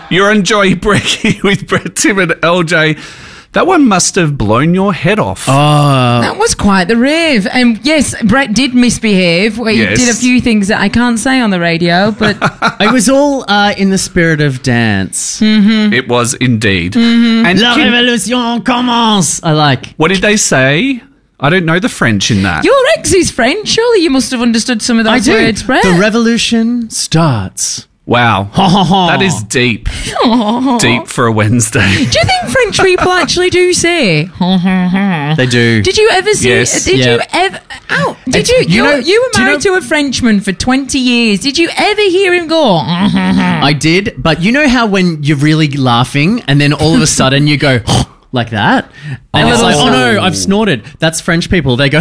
You're on Joy Brecky with Brett, Tim and LJ. That one must have blown your head off. That was quite the rave. And yes, Brett did misbehave. He did a few things that I can't say on the radio, but... It was all in the spirit of dance. Mm-hmm. It was indeed. Mm-hmm. And La révolution commence! I like. What did they say? I don't know the French in that. Your ex is French. Surely you must have understood some of those words, Brett. The revolution starts. Wow. That is deep. Deep for a Wednesday. Do you think French people actually do say? They do. Did you ever see? Yes. Did you ever? Oh, did you? You were married to a Frenchman for 20 years. Did you ever hear him go? I did, but you know how when you're really laughing and then all of a sudden you go like that, and it's like, oh no, I've snorted. That's French people. They go,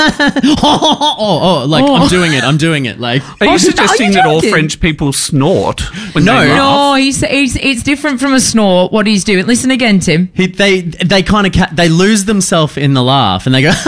I'm doing it. Like, Are you suggesting that all joking? French people snort? When No. they laugh? No, it's different from a snort. What he's doing. Listen again, Tim. they kind of they lose themselves in the laugh, and they go,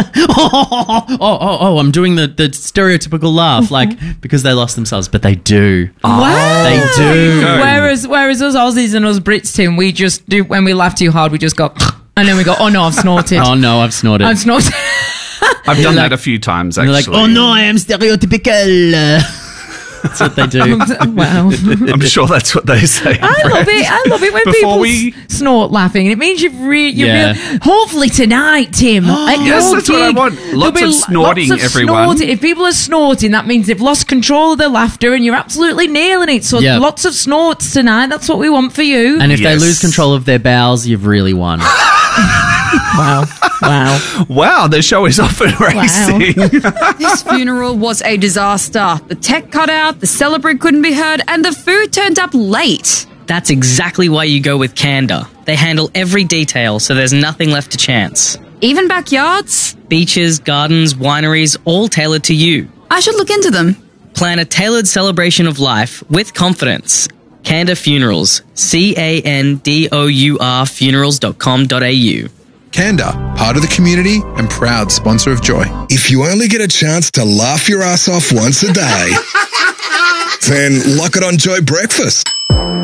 I'm doing the stereotypical laugh, like because they lost themselves, but they do. Wow. They do. Whereas us Aussies and us Brits, Tim, we just do when we laugh too hard, we just go, and then we go, oh no, I've snorted. Oh no, I've snorted. I've snorted. I've done that a few times, They're actually. like, oh no, I am stereotypical. That's what they do. Wow. I'm sure that's what they say. I love it when Before people snort laughing. It means you've Yeah. hopefully tonight, Tim. at Yes, your that's what I gig, want. there'll Lots be of snorting, lots of everyone. snorting. If people are snorting, that means they've lost control of their laughter and you're absolutely nailing it. So Yeah. lots of snorts tonight. That's what we want for you. And if they Yes. lose control of their bowels, you've really won. Wow. Wow, the show is off and racing. This funeral was a disaster. The tech cut out, the celebrant couldn't be heard, and the food turned up late. That's exactly why you go with Canda. They handle every detail, so there's nothing left to chance. Even backyards? Beaches, gardens, wineries, all tailored to you. I should look into them. Plan a tailored celebration of life with confidence. Canda Funerals. CANDOUR funerals.com.au. Canda, part of the community and proud sponsor of Joy. If you only get a chance to laugh your ass off once a day, then lock it on Joy Breakfast.